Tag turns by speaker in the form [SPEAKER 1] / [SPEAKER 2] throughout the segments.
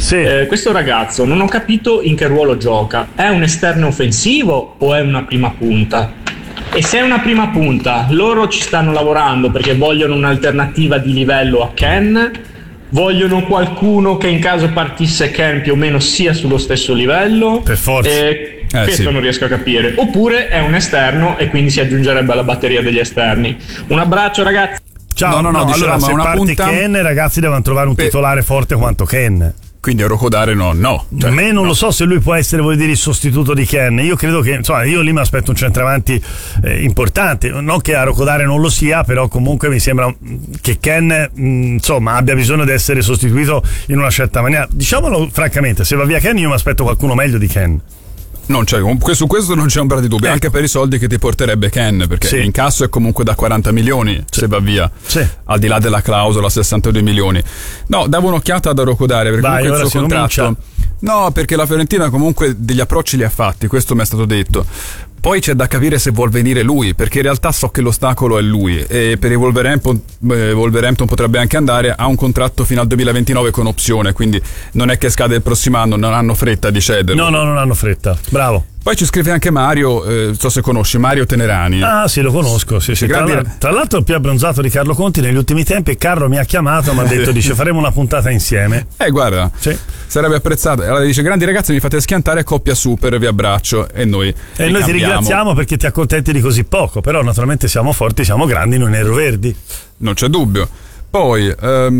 [SPEAKER 1] Sì.
[SPEAKER 2] Questo ragazzo non ho capito in che ruolo gioca. È un esterno offensivo o è una prima punta? E se è una prima punta, loro ci stanno lavorando perché vogliono un'alternativa di livello a Ken? Vogliono qualcuno che in caso partisse Ken più o meno sia sullo stesso livello?
[SPEAKER 1] Per forza.
[SPEAKER 2] Questo
[SPEAKER 3] sì.
[SPEAKER 2] non riesco a capire. Oppure è un esterno e quindi si aggiungerebbe alla batteria degli esterni. Un abbraccio, ragazzi.
[SPEAKER 1] Ciao,
[SPEAKER 3] No,
[SPEAKER 1] allora,
[SPEAKER 3] dicevamo,
[SPEAKER 1] se
[SPEAKER 3] una
[SPEAKER 1] parte
[SPEAKER 3] punta...
[SPEAKER 1] Ken, i ragazzi devono trovare un titolare forte quanto Ken.
[SPEAKER 3] Quindi Eurocodare no.
[SPEAKER 1] A me non lo so se lui può essere, vuol dire, il sostituto di Ken. Io credo che, insomma, io lì mi aspetto un centravanti importante. Non che Eurocodare non lo sia, però comunque mi sembra che Ken, insomma, abbia bisogno di essere sostituito in una certa maniera. Diciamolo francamente, se va via Ken io mi aspetto qualcuno meglio di Ken.
[SPEAKER 3] Non c'è, su questo non c'è ombra di dubbio, anche per i soldi che ti porterebbe Ken, perché
[SPEAKER 1] Sì.
[SPEAKER 3] l'incasso è comunque da 40 milioni se va via,
[SPEAKER 1] Sì.
[SPEAKER 3] al di là della clausola 62 milioni. No, davo un'occhiata ad Eurocodare perché
[SPEAKER 1] Vai,
[SPEAKER 3] comunque il
[SPEAKER 1] ora
[SPEAKER 3] suo
[SPEAKER 1] si
[SPEAKER 3] contratto.
[SPEAKER 1] comincia.
[SPEAKER 3] No, perché la Fiorentina comunque degli approcci li ha fatti, questo mi è stato detto. Poi c'è da capire se vuol venire lui, perché in realtà so che l'ostacolo è lui e per il Wolverhampton potrebbe anche andare, ha un contratto fino al 2029 con opzione, quindi non è che scade il prossimo anno, non hanno fretta di cederlo.
[SPEAKER 1] No, non hanno fretta. Bravo.
[SPEAKER 3] Poi ci scrive anche Mario, so se conosci, Mario Tenerani.
[SPEAKER 1] Ah sì, lo conosco, sì. Tra l'altro il più abbronzato di Carlo Conti negli ultimi tempi. Carlo mi ha chiamato, mi ha detto, dice, faremo una puntata insieme.
[SPEAKER 3] Guarda,
[SPEAKER 1] sì.
[SPEAKER 3] Sarebbe apprezzato. Allora dice, grandi ragazzi, mi fate schiantare, coppia super, vi abbraccio. E noi
[SPEAKER 1] ti ringraziamo perché ti accontenti di così poco, però naturalmente siamo forti, siamo grandi, noi neroverdi.
[SPEAKER 3] Non c'è dubbio. Poi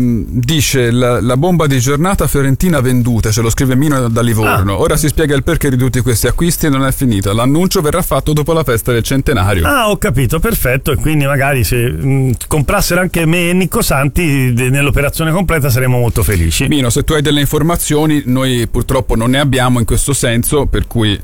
[SPEAKER 3] dice la bomba di giornata fiorentina venduta, ce lo scrive Mino da Livorno. Ora si spiega il perché di tutti questi acquisti e non è finita. L'annuncio verrà fatto dopo la festa del centenario.
[SPEAKER 1] Ah, ho capito, perfetto. E quindi magari se comprassero anche me e Nico Santi nell'operazione completa saremo molto felici.
[SPEAKER 3] Mino, se tu hai delle informazioni, noi purtroppo non ne abbiamo in questo senso, per cui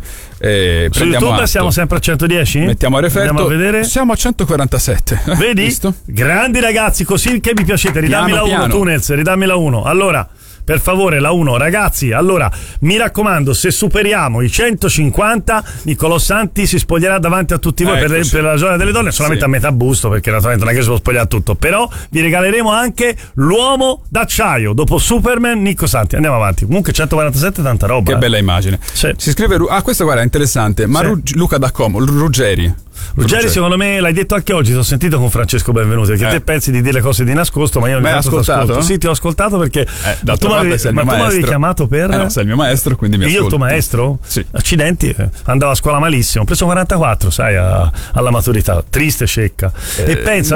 [SPEAKER 1] su YouTube atto. Siamo sempre a 110?
[SPEAKER 3] Mettiamo a referto.
[SPEAKER 1] Andiamo a vedere.
[SPEAKER 3] Siamo a 147.
[SPEAKER 1] Vedi?
[SPEAKER 3] Visto?
[SPEAKER 1] Grandi ragazzi, così che mi piacete. Ridammi la 1, Tunnels, ridammi la 1. Allora, per favore, la 1. Ragazzi, allora, mi raccomando, se superiamo i 150, Nicolò Santi si spoglierà davanti a tutti voi per la giornata delle donne, solamente a metà busto, perché naturalmente non è che si può spogliare tutto. Però vi regaleremo anche l'uomo d'acciaio. Dopo Superman, Nico Santi. Andiamo avanti. Comunque 147 è tanta roba.
[SPEAKER 3] Che bella immagine.
[SPEAKER 1] Sì.
[SPEAKER 3] Si scrive... questo guarda è interessante. Ma Luca da Como, Ruggeri,
[SPEAKER 1] secondo me l'hai detto anche oggi, ti ho sentito con Francesco Benvenuti, perché te pensi di dire cose di nascosto, ma io non
[SPEAKER 3] hai ascoltato?
[SPEAKER 1] Sì, ti ho ascoltato perché tu mi avevi chiamato per...
[SPEAKER 3] no, sei il mio maestro, quindi mi ascolti.
[SPEAKER 1] Io il tuo maestro?
[SPEAKER 3] Sì.
[SPEAKER 1] Accidenti, andavo a scuola malissimo, ho preso 44, sai, alla maturità, triste, secca. E pensa,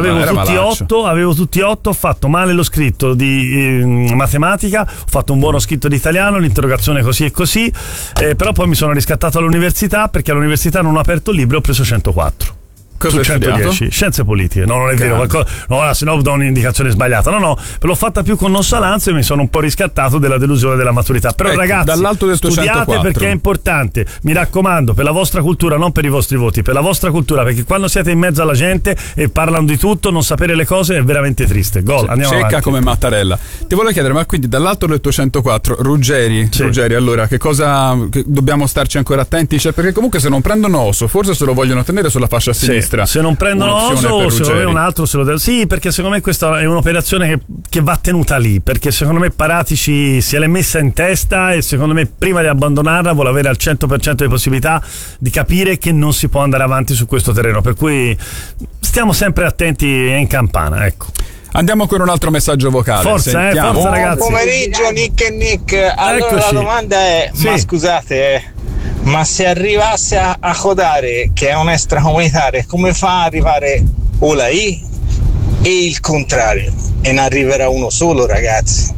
[SPEAKER 1] avevo tutti 8, ho fatto male lo scritto di matematica, ho fatto un buono scritto di italiano, l'interrogazione così e così, però poi mi sono riscattato all'università perché all'università non ho aperto il libro e ho preso 104.
[SPEAKER 3] Cosa
[SPEAKER 1] su 110, scienze politiche. No, non è vero, no, se no do un'indicazione sbagliata. No, l'ho fatta più con nonchalanza e mi sono un po' riscattato della delusione della maturità. Però ragazzi,
[SPEAKER 3] dall'alto del
[SPEAKER 1] studiate
[SPEAKER 3] 104.
[SPEAKER 1] perché è importante. Mi raccomando, per la vostra cultura, non per i vostri voti, per la vostra cultura, perché quando siete in mezzo alla gente e parlano di tutto, non sapere le cose è veramente triste. Gol, andiamo
[SPEAKER 3] avanti. Secca come Mattarella. Ti volevo chiedere, ma quindi dall'alto del tuo 104, Ruggeri, allora che cosa dobbiamo starci ancora attenti? Cioè, perché comunque se non prendono Osso, forse se lo vogliono tenere sulla fascia sinistra.
[SPEAKER 1] Se non prendono Oso, secondo me un altro se lo deve. Sì, perché secondo me questa è un'operazione che va tenuta lì, perché secondo me Paratici se l'è messa in testa e secondo me prima di abbandonarla vuole avere al 100% di possibilità di capire che non si può andare avanti su questo terreno, per cui stiamo sempre attenti in campana, ecco.
[SPEAKER 3] Andiamo con un altro messaggio vocale.
[SPEAKER 1] Forza ragazzi.
[SPEAKER 4] Buon pomeriggio Nick e Nick. Allora
[SPEAKER 1] Eccoci.
[SPEAKER 4] la domanda è, ma scusate, ma se arrivasse a Codare, che è un extracomunitario, come fa ad arrivare Olai e il contrario? E ne arriverà uno solo, ragazzi.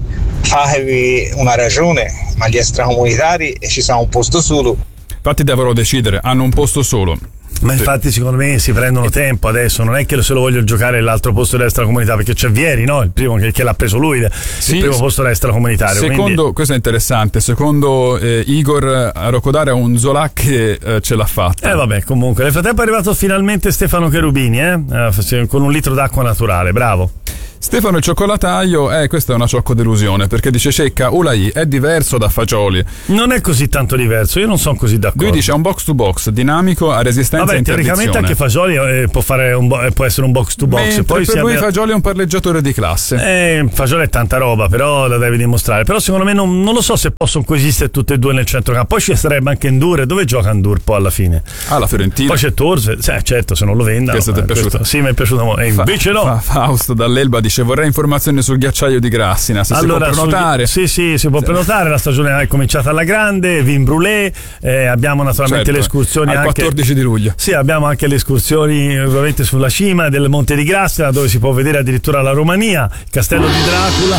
[SPEAKER 4] Fatevi una ragione, ma gli extracomunitari ci sa un posto solo.
[SPEAKER 3] Infatti devono decidere, hanno un posto solo.
[SPEAKER 1] Ma infatti secondo me si prendono tempo adesso, non è che se lo voglio giocare l'altro posto dell'extracomunità, perché c'è Vieri, no? Il primo che l'ha preso lui, il primo posto dell'extracomunitario.
[SPEAKER 3] Secondo, questo è interessante, secondo Igor Rocodare un Zola che ce l'ha fatta.
[SPEAKER 1] Vabbè, comunque nel frattempo è arrivato finalmente Stefano Cherubini, con un litro d'acqua naturale, bravo.
[SPEAKER 3] Stefano il cioccolataio, questa è una ciocco delusione, perché dice Cecca, Ulai è diverso da Fagioli.
[SPEAKER 1] Non è così tanto diverso, io non sono così d'accordo.
[SPEAKER 3] Lui dice è un box to box, dinamico, a resistenza e interdizione.
[SPEAKER 1] Teoricamente anche Fagioli può essere un box to box.
[SPEAKER 3] Mentre
[SPEAKER 1] poi
[SPEAKER 3] per lui Fagioli è un parleggiatore di classe.
[SPEAKER 1] Fagioli è tanta roba, però la devi dimostrare. Però secondo me non lo so se possono coesistere tutte e due nel centrocampo. Poi ci sarebbe anche Ndur. Dove gioca Ndur poi alla fine?
[SPEAKER 3] La Fiorentina.
[SPEAKER 1] Poi c'è Torse, certo, se non lo vendano.
[SPEAKER 3] Questo ti è piaciuto?
[SPEAKER 1] Sì, mi è piaciuto molto. Invece no.
[SPEAKER 3] Fausto dall'Elba dice vorrei informazioni sul ghiacciaio di Grassina, se
[SPEAKER 1] allora,
[SPEAKER 3] si può prenotare.
[SPEAKER 1] Sì, si può prenotare, la stagione è cominciata alla grande, vin brûlé, abbiamo naturalmente le escursioni
[SPEAKER 3] al 14 di luglio.
[SPEAKER 1] Sì, abbiamo anche le escursioni ovviamente sulla cima del Monte di Grassina, dove si può vedere addirittura la Romania, il castello di Dracula.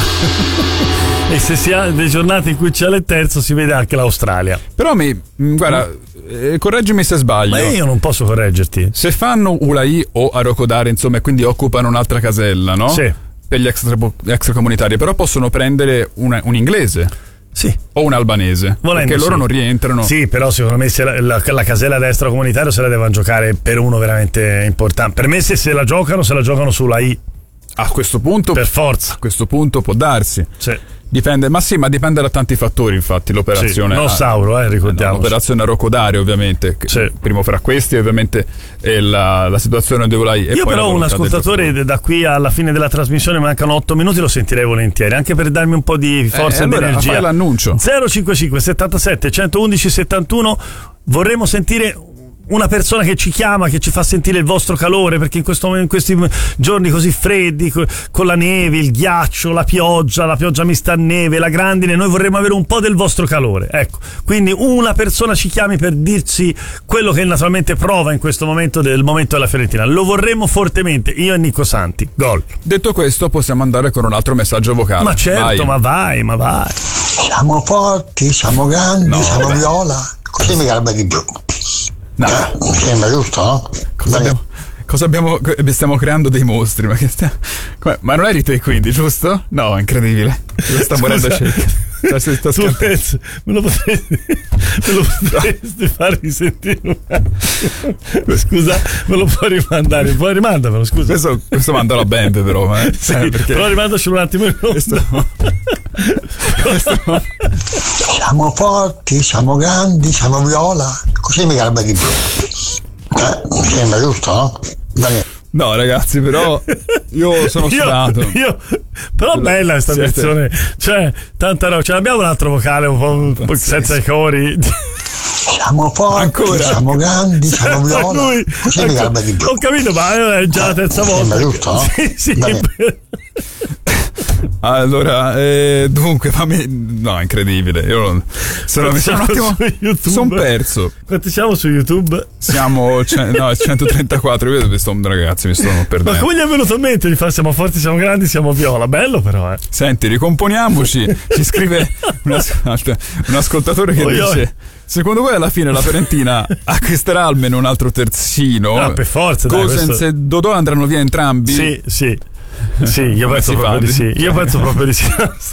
[SPEAKER 1] E se si ha delle giornate in cui c'è il terzo si vede anche l'Australia.
[SPEAKER 3] Però guarda, correggimi se sbaglio.
[SPEAKER 1] Ma io non posso correggerti.
[SPEAKER 3] Se fanno Ulai o Arocodare, insomma, e quindi occupano un'altra casella, no?
[SPEAKER 1] Sì.
[SPEAKER 3] Per gli extracomunitari, però possono prendere un inglese.
[SPEAKER 1] Sì.
[SPEAKER 3] O un albanese. Perché loro non rientrano.
[SPEAKER 1] Sì, però secondo me se la casella destra comunitario se la devono giocare per uno veramente importante. Per me se la giocano su Ulai.
[SPEAKER 3] A questo punto.
[SPEAKER 1] Per forza.
[SPEAKER 3] A questo punto può darsi.
[SPEAKER 1] Sì.
[SPEAKER 3] Dipende, ma dipende da tanti fattori, infatti, l'operazione.
[SPEAKER 1] Sì, non Sauro, ricordiamo.
[SPEAKER 3] L'operazione Arocodare, ovviamente.
[SPEAKER 1] Sì.
[SPEAKER 3] Primo fra questi, ovviamente, è la situazione di Ulai.
[SPEAKER 1] Io però un ascoltatore da qui alla fine della trasmissione, mancano 8 minuti, lo sentirei volentieri, anche per darmi un po' di forza e di energia.
[SPEAKER 3] Fai l'annuncio.
[SPEAKER 1] 055 77 111 71. Vorremmo sentire una persona che ci chiama, che ci fa sentire il vostro calore, perché in questi giorni così freddi, con la neve, il ghiaccio, la pioggia mista a neve, la grandine, noi vorremmo avere un po' del vostro calore. Ecco, quindi una persona ci chiami per dirci quello che naturalmente prova in questo momento del momento della Fiorentina. Lo vorremmo fortemente, io e Nico Santi. Gol.
[SPEAKER 3] Detto questo, possiamo andare con un altro messaggio vocale.
[SPEAKER 1] Ma certo, vai.
[SPEAKER 5] Siamo forti, siamo grandi, siamo viola, così mi garba di più.
[SPEAKER 3] No.
[SPEAKER 5] Mi sembra giusto, no?
[SPEAKER 3] Stiamo creando dei mostri, ma non eri te quindi, giusto? No, è incredibile. Sta morendo Cecca.
[SPEAKER 1] Me lo potresti far risentire un attimo? Scusa, me lo puoi rimandare? Poi rimandamelo, scusa.
[SPEAKER 3] Questo mandalo a Bembe però.
[SPEAKER 1] Sì,
[SPEAKER 3] perché...
[SPEAKER 1] Però rimandacelo un attimo.
[SPEAKER 5] Siamo forti, siamo grandi, siamo viola, così mi garba di più. Mi sembra giusto, no? Daniele.
[SPEAKER 3] No ragazzi, però io sono sudato.
[SPEAKER 1] Però bella questa versione, cioè tanta roba. Ce l'abbiamo un altro vocale un po' senza i cori.
[SPEAKER 5] Siamo forti, siamo grandi, siamo viola, così mi garba di più.
[SPEAKER 1] Ho capito, ma è già la terza volta.
[SPEAKER 5] Sembra giusto, no?
[SPEAKER 1] Sì.
[SPEAKER 3] Allora, dunque, no, è incredibile. Io sono perso.
[SPEAKER 1] Quanti siamo su YouTube?
[SPEAKER 3] Siamo 134. Io ragazzi, mi sto perdendo.
[SPEAKER 1] Ma come gli è venuto in mente di fare siamo forti, siamo grandi, siamo viola? Bello però,
[SPEAKER 3] Senti, ricomponiamoci. Ci scrive un ascoltatore che dice: secondo voi alla fine la Fiorentina acquisterà almeno un altro terzino?
[SPEAKER 1] Per forza.
[SPEAKER 3] Gosens e Dodò andranno via entrambi?
[SPEAKER 1] Sì, io penso proprio di sì. Io penso proprio di sì.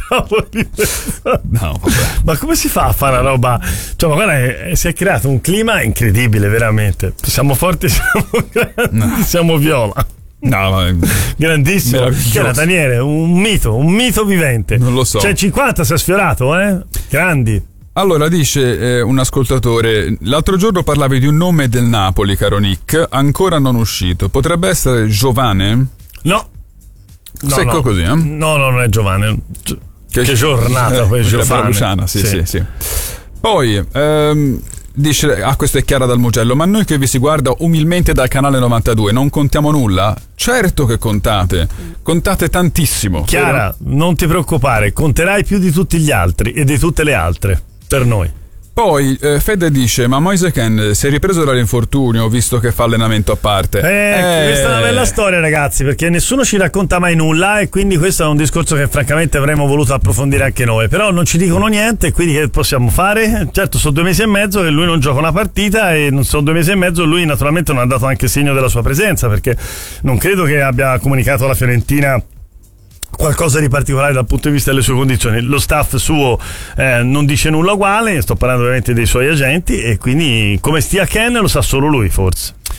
[SPEAKER 3] No, vabbè.
[SPEAKER 1] Ma come si fa a fare una roba? Cioè, ma guarda, si è creato un clima incredibile, veramente. Siamo forti, siamo grandi, siamo viola.
[SPEAKER 3] No,
[SPEAKER 1] grandissimo. Che era Daniele, un mito vivente.
[SPEAKER 3] Non lo so.
[SPEAKER 1] Cioè, 50 si è sfiorato, Grandi.
[SPEAKER 3] Allora dice un ascoltatore: l'altro giorno parlavi di un nome del Napoli, caro Nick, ancora non uscito. Potrebbe essere
[SPEAKER 1] No.
[SPEAKER 3] Secco così, eh?
[SPEAKER 1] No, non è Giovanni. Che giornata poi Giovanni.
[SPEAKER 3] Luciana, sì. Poi dice: questo è Chiara dal Mugello, ma noi che vi si guarda umilmente dal canale 92 non contiamo nulla? Certo che contate tantissimo.
[SPEAKER 1] Chiara, non ti preoccupare, conterai più di tutti gli altri e di tutte le altre per noi.
[SPEAKER 3] Poi Fede dice: ma Moise Kean si è ripreso dall'infortunio visto che fa allenamento a parte?
[SPEAKER 1] Questa è una bella storia, ragazzi, perché nessuno ci racconta mai nulla e quindi questo è un discorso che francamente avremmo voluto approfondire anche noi, però non ci dicono niente, quindi che possiamo fare? Certo, sono 2 mesi e mezzo che lui non gioca una partita e non sono 2 mesi e mezzo lui naturalmente non ha dato anche segno della sua presenza, perché non credo che abbia comunicato alla Fiorentina qualcosa di particolare dal punto di vista delle sue condizioni. Lo staff suo non dice nulla uguale, sto parlando ovviamente dei suoi agenti, e quindi come stia Ken lo sa solo lui, forse.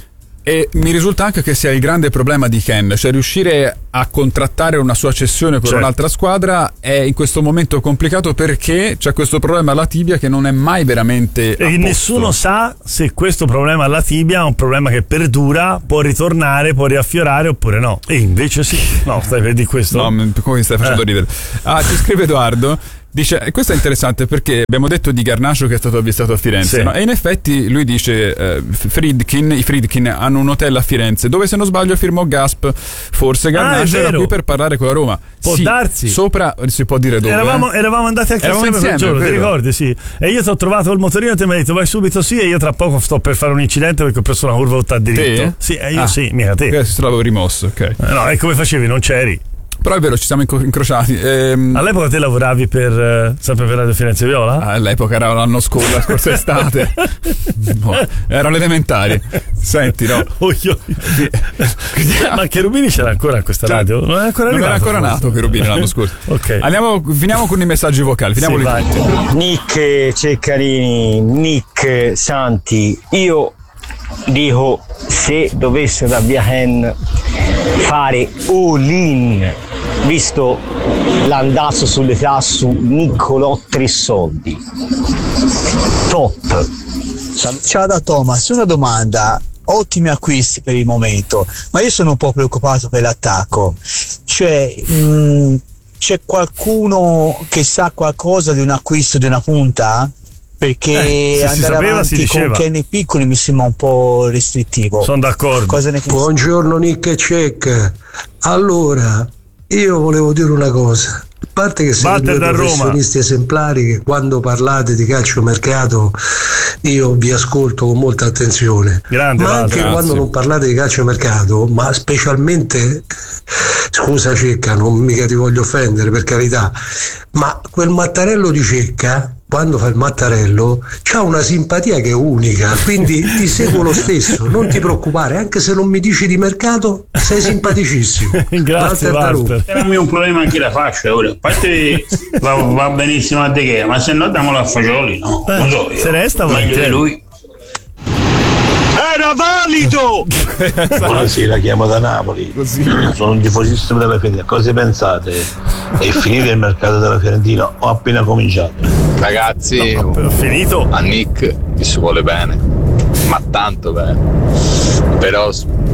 [SPEAKER 3] E mi risulta anche che sia il grande problema di Ken, cioè riuscire a contrattare una sua cessione con un'altra squadra è in questo momento complicato perché c'è questo problema alla tibia che non è mai veramente
[SPEAKER 1] e nessuno sa se questo problema alla tibia è un problema che perdura, può ritornare, può riaffiorare oppure no. E invece sì. No, stai per di questo?
[SPEAKER 3] No, come mi stai facendo ridere. Ci scrive Edoardo. Dice, questo è interessante perché abbiamo detto di Garnacho che è stato avvistato a Firenze,
[SPEAKER 1] sì.
[SPEAKER 3] No? E in effetti lui dice i Friedkin hanno un hotel a Firenze dove, se non sbaglio, firmò Gasp. Forse Garnacho era qui per parlare con la Roma.
[SPEAKER 1] Può darsi.
[SPEAKER 3] Sopra si può dire dove.
[SPEAKER 1] Eravamo andati anche insieme quel giorno, ti ricordi? Sì. E io ti ho trovato il motorino e ti mi hai detto vai subito sì, e io tra poco sto per fare un incidente perché ho preso una curva a diritto.
[SPEAKER 3] Te?
[SPEAKER 1] Sì, io sì, mica te.
[SPEAKER 3] Se l'avevo rimosso, ok.
[SPEAKER 1] No, e come facevi? Non c'eri.
[SPEAKER 3] Però è vero, ci siamo incrociati.
[SPEAKER 1] All'epoca te lavoravi per sempre per Radio Firenze Viola?
[SPEAKER 3] All'epoca era l'anno scorso, la scorsa estate. No, erano elementari. Senti, no.
[SPEAKER 1] Ma Cherubini c'era ancora in questa radio? Non è ancora arrivato?
[SPEAKER 3] Non era ancora nato Cherubini l'anno scorso.
[SPEAKER 1] Ok.
[SPEAKER 3] Finiamo con i messaggi vocali. Finiamoli tutti.
[SPEAKER 6] Nick Ceccarini, Nick Santi, io dico, se dovesse da via Ken fare all-in, visto l'andazzo sull'età su Niccolò, 3 soldi top.
[SPEAKER 7] Ciao da Thomas, una domanda. Ottimi acquisti per il momento, ma io sono un po' preoccupato per l'attacco, cioè c'è qualcuno che sa qualcosa di un acquisto di una punta? Perché andare avanti con Kenny piccoli mi sembra un po' restrittivo.
[SPEAKER 1] Sono d'accordo.
[SPEAKER 5] Buongiorno Nick e Cech. Allora, io volevo dire una cosa. A parte che siete due professionisti esemplari che quando parlate di calciomercato io vi ascolto con molta attenzione.
[SPEAKER 1] Grande,
[SPEAKER 5] ma anche
[SPEAKER 1] grazie.
[SPEAKER 5] quando non parlate di calciomercato, ma specialmente, scusa Cecca, non mica ti voglio offendere per carità, ma quel Mattarello di Cecca, quando fa il Mattarello, c'ha una simpatia che è unica, quindi ti seguo lo stesso, non ti preoccupare, anche se non mi dici di mercato, sei simpaticissimo.
[SPEAKER 1] Grazie Walter.
[SPEAKER 8] Era un problema anche la fascia, ora. A parte va benissimo a De Gea, ma se no damolo a Fagioli, no? Non so io.
[SPEAKER 1] Se resta
[SPEAKER 8] meglio di lui.
[SPEAKER 6] Era valido!
[SPEAKER 9] Buonasera, chiamo da Napoli. Sono un tifosissimo della Fiorentina. Cosa pensate? È finito il mercato della Fiorentina o appena cominciato?
[SPEAKER 10] Ragazzi,
[SPEAKER 1] ho finito.
[SPEAKER 10] A Nick gli si vuole bene, ma tanto bene. Però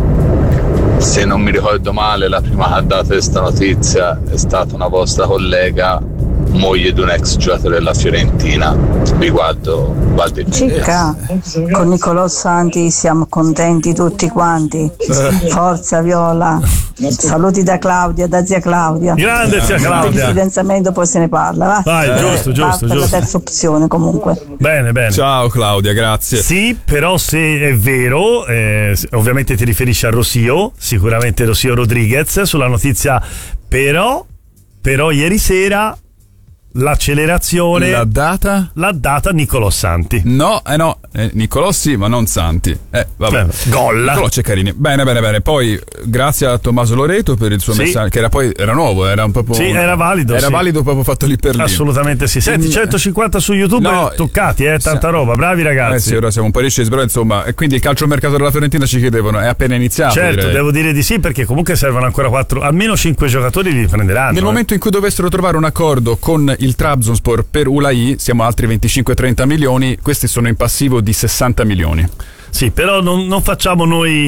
[SPEAKER 10] se non mi ricordo male, la prima che ha dato questa notizia è stata una vostra collega, moglie di un ex giocatore della Fiorentina, riguardo
[SPEAKER 11] Cicca, con Niccolò Santi siamo contenti tutti quanti. Forza Viola. Saluti da Claudia, da zia Claudia.
[SPEAKER 1] Grande zia Claudia.
[SPEAKER 11] Per il fidanzamento poi se ne parla, va?
[SPEAKER 1] Vai, giusto.
[SPEAKER 11] La terza opzione comunque.
[SPEAKER 1] Bene.
[SPEAKER 3] Ciao Claudia, grazie.
[SPEAKER 1] Sì, però se è vero, ovviamente ti riferisci a Rosio, sicuramente Rosio Rodriguez, sulla notizia, però ieri sera l'accelerazione.
[SPEAKER 3] La data
[SPEAKER 1] Niccolò Santi.
[SPEAKER 3] No, Niccolò sì, ma non Santi. Vabbè.
[SPEAKER 1] Gol.
[SPEAKER 3] Niccolò Ceccarini. Bene. Poi grazie a Tommaso Loreto per il suo messaggio, che era nuovo, era un po'.
[SPEAKER 1] Sì, era valido.
[SPEAKER 3] Era valido proprio fatto lì per lì.
[SPEAKER 1] Assolutamente sì. Senti, 150 su YouTube toccati, tanta roba. Bravi ragazzi.
[SPEAKER 3] Sì, ora siamo un po' riscesi, però insomma, e quindi il calciomercato della Fiorentina ci chiedevano, è appena iniziato.
[SPEAKER 1] Certo,
[SPEAKER 3] direi.
[SPEAKER 1] devo dire di sì, perché comunque servono ancora 4, almeno 5 giocatori li prenderanno.
[SPEAKER 3] Nel momento in cui dovessero trovare un accordo con il Trabzonspor per Ulai, siamo a altri 25-30 milioni, questi sono in passivo di 60 milioni.
[SPEAKER 1] Sì, però non facciamo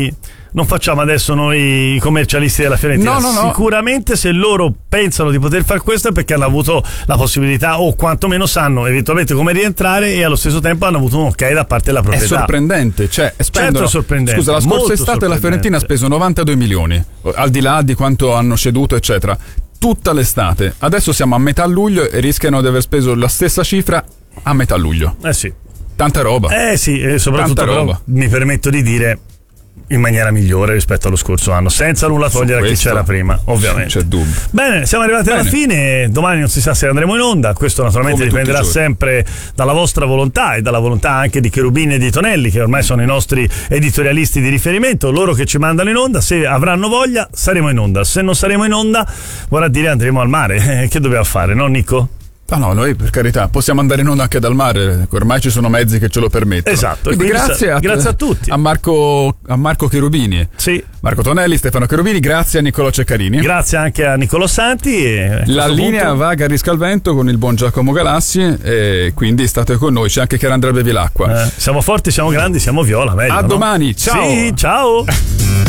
[SPEAKER 1] adesso noi i commercialisti della Fiorentina.
[SPEAKER 3] No.
[SPEAKER 1] Sicuramente se loro pensano di poter fare questo è perché hanno avuto la possibilità, o quantomeno sanno eventualmente come rientrare, e allo stesso tempo hanno avuto un ok da parte della proprietà.
[SPEAKER 3] È sorprendente,
[SPEAKER 1] certo è sorprendente.
[SPEAKER 3] Scusa, la scorsa estate la Fiorentina ha speso 92 milioni, al di là di quanto hanno ceduto eccetera, tutta l'estate. Adesso siamo a metà luglio e rischiano di aver speso la stessa cifra a metà luglio.
[SPEAKER 1] Sì.
[SPEAKER 3] Tanta roba.
[SPEAKER 1] Sì, e soprattutto però, mi permetto di dire, in maniera migliore rispetto allo scorso anno, senza nulla togliere a chi c'era prima, ovviamente.
[SPEAKER 3] C'è dubbio.
[SPEAKER 1] Bene, siamo arrivati alla fine. Domani non si sa se andremo in onda. Questo naturalmente dipenderà sempre dalla vostra volontà e dalla volontà anche di Cherubini e di Tonelli, che ormai sono i nostri editorialisti di riferimento, loro che ci mandano in onda. Se avranno voglia saremo in onda, se non saremo in onda vorrà dire andremo al mare. Che dobbiamo fare, no Nico?
[SPEAKER 3] Ah no, noi per carità possiamo andare in onda anche dal mare, ormai ci sono mezzi che ce lo permettono.
[SPEAKER 1] Esatto.
[SPEAKER 3] Quindi grazie a
[SPEAKER 1] tutti.
[SPEAKER 3] A Marco Cherubini.
[SPEAKER 1] Sì.
[SPEAKER 3] Marco Tonelli, Stefano Cherubini, grazie a Niccolò Ceccarini.
[SPEAKER 1] Grazie anche a Niccolò Santi. E
[SPEAKER 3] la linea va a Garrisca al Vento con il buon Giacomo Galassi, e quindi state con noi, c'è anche Chiarandra Bevilacqua.
[SPEAKER 1] Siamo forti, siamo grandi, siamo viola. Meglio,
[SPEAKER 3] a
[SPEAKER 1] no?
[SPEAKER 3] domani, ciao.
[SPEAKER 1] Sì, ciao.